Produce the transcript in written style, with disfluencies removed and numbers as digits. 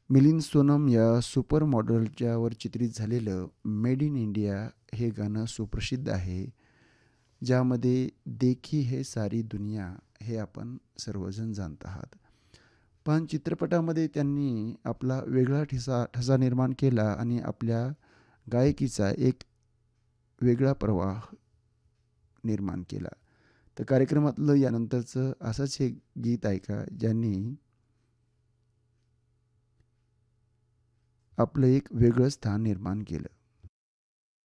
मिलिंद सोनम या सुपर मॉडेलच्यावर चित्रित झालेलं मेड इन इंडिया हे गाणं सुप्रसिद्ध आहे. ज्यामध्ये देखी है सारी दुनिया हे आपण सर्वजण जाणत आहात. पण चित्रपटामध्ये त्यांनी आपला वेगळा ठसा ठसा निर्माण केला आणि आपल्या गायकीचा एक वेगळा प्रवाह निर्माण केला. तर कार्यक्रमातलं यानंतरचं असंच एक गीत ऐका ज्यांनी आपलं एक वेगळं स्थान निर्माण केलं.